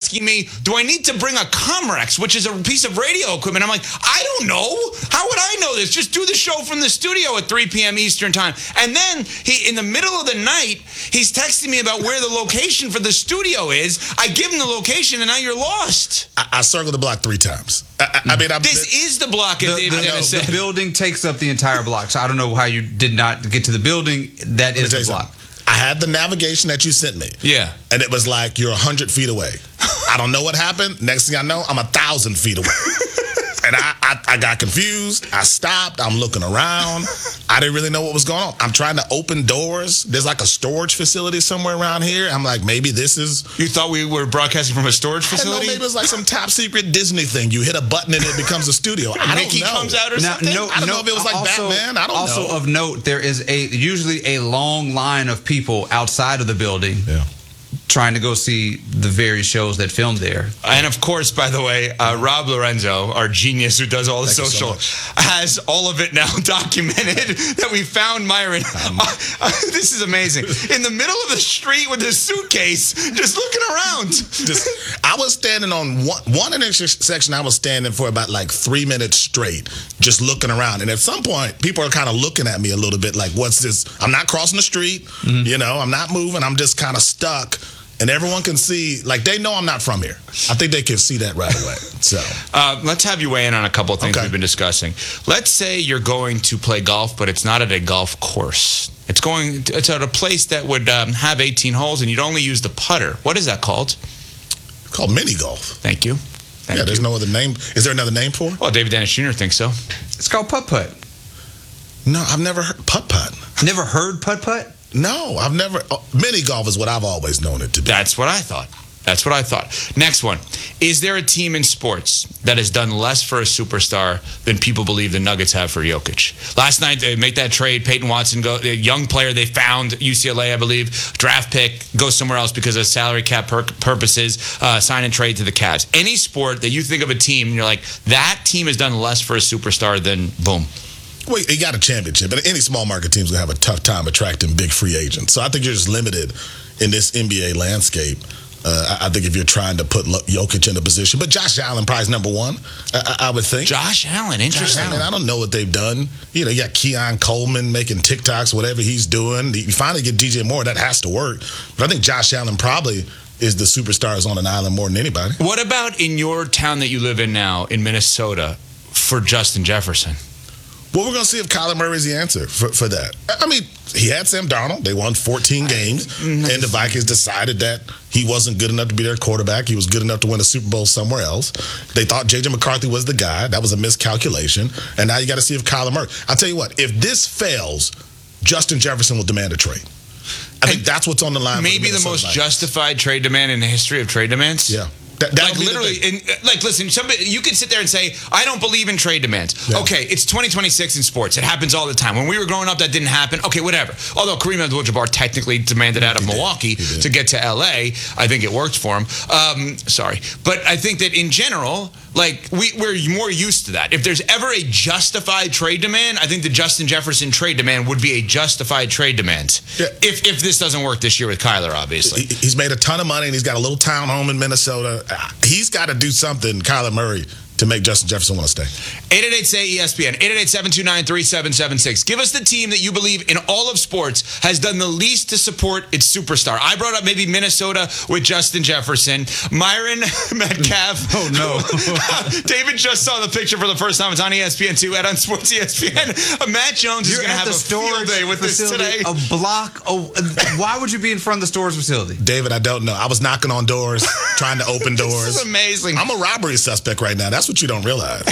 asking me, do I need to bring a Comrex, which is a piece of radio equipment? I'm like, I don't know. How would I know this? Just do the show from the studio at 3 p.m. Eastern time. And then in the middle of the night, he's texting me about where the location for the studio is. I give him the location, and now you're lost. I circled the block 3 times. This is the block, as David Dennis said. The building takes up the entire block, so I don't know how you did not get to the building. That is the block. I had the navigation that you sent me. Yeah. And it was like, you're 100 feet away. I don't know what happened. Next thing I know, I'm 1,000 feet away. And I got confused. I stopped. I'm looking around. I didn't really know what was going on. I'm trying to open doors. There's like a storage facility somewhere around here. I'm like, maybe this is... You thought we were broadcasting from a storage facility? Maybe it's like some top secret Disney thing. You hit a button and it becomes a studio. I don't Mickey know. comes out or something? I don't know if it was like Batman. I don't know. Also of note, there is usually a long line of people outside of the building. Yeah. Trying to go see the various shows that filmed there. And of course, by the way, Rob Lorenzo, our genius who does all the social, has all of it now documented that we found Myron. This is amazing. In the middle of the street with his suitcase, just looking around. I was standing on one intersection. I was standing for about like 3 minutes straight, just looking around. And at some point, people are kind of looking at me a little bit like, what's this? I'm not crossing the street. Mm-hmm. You know, I'm not moving. I'm just kind of stuck. And everyone can see, like, they know I'm not from here. I think they can see that right away. So let's have you weigh in on a couple of things we've been discussing. Let's say you're going to play golf, but it's not at a golf course. It's at a place that would have 18 holes, and you'd only use the putter. What is that called? It's called mini golf. Thank you. There's no other name. Is there another name for it? Well, David Dennis Jr. thinks so. It's called putt-putt. No, I've never heard putt-putt. Never heard putt-putt? No, I've never. Mini golf is what I've always known it to be. That's what I thought. Next one. Is there a team in sports that has done less for a superstar than people believe the Nuggets have for Jokic? Last night, they make that trade. Peyton Watson, a young player they found, UCLA, I believe, draft pick, goes somewhere else because of salary cap purposes, sign and trade to the Cavs. Any sport that you think of a team, and you're like, that team has done less for a superstar than boom. Well, he got a championship, and any small market team's going to have a tough time attracting big free agents. So I think you're just limited in this NBA landscape. I think if you're trying to put Jokic in a position. But Josh Allen probably is number one, I would think. Josh Allen, interesting. I don't know what they've done. You know, you got Keon Coleman making TikToks, whatever he's doing. You finally get DJ Moore. That has to work. But I think Josh Allen probably is the superstars on an island more than anybody. What about in your town that you live in now, in Minnesota, for Justin Jefferson? Well, we're going to see if Kyler Murray is the answer for that. I mean, he had Sam Darnold. They won 14 games, and the Vikings decided that he wasn't good enough to be their quarterback. He was good enough to win a Super Bowl somewhere else. They thought J.J. McCarthy was the guy. That was a miscalculation. And now you got to see if Kyler Murray. I'll tell you what, if this fails, Justin Jefferson will demand a trade. I think that's what's on the line. Maybe the most justified trade demand in the history of trade demands? Yeah. Like literally, listen, you could sit there and say, I don't believe in trade demands. Yeah. Okay, it's 2026 in sports. It happens all the time. When we were growing up, that didn't happen. Okay, whatever. Although Kareem Abdul-Jabbar technically demanded out of Milwaukee to get to LA. I think it worked for him. Sorry. But I think that in general, like, we're more used to that. If there's ever a justified trade demand, I think the Justin Jefferson trade demand would be a justified trade demand. Yeah. If this doesn't work this year with Kyler, obviously. He's made a ton of money, and he's got a little town home in Minnesota. He's got to do something, Kyler Murray, to make Justin Jefferson want to stay. 888-SAY-ESPN, 888-729-3776. Give us the team that you believe in all of sports has done the least to support its superstar. I brought up maybe Minnesota with Justin Jefferson. Myron Metcalf. Oh, no. David just saw the picture for the first time. It's on ESPN2 and on Sports ESPN. Matt Jones is going to have a field day with this today. A block. Why would you be in front of the storage facility? David, I don't know. I was knocking on doors, trying to open doors. This is amazing. I'm a robbery suspect right now. That's what you don't realize.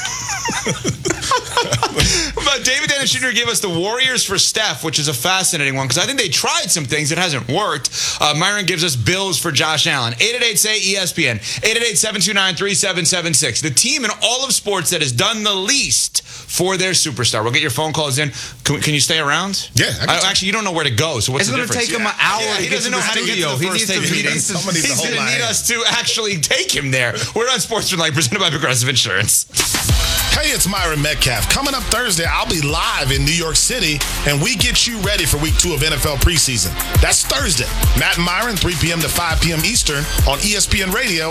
But David Dennis Jr. gave us the Warriors for Steph, which is a fascinating one because I think they tried some things. It hasn't worked. Myron gives us Bills for Josh Allen. 888-SAY-ESPN, 888-729-3776. The team in all of sports that has done the least for their superstar. We'll get your phone calls in. Can you stay around? Yeah. Actually, you don't know where to go, so what's the difference? It's going to take him an hour to get to the studio. He needs to meet us. He's going to need us to actually take him there. We're on Sportsmanlike, presented by Progressive Insurance. Hey, it's Myron Metcalf. Coming up Thursday, I'll be live in New York City, and we get you ready for Week 2 of NFL preseason. That's Thursday. Matt and Myron, 3 p.m. to 5 p.m. Eastern on ESPN Radio.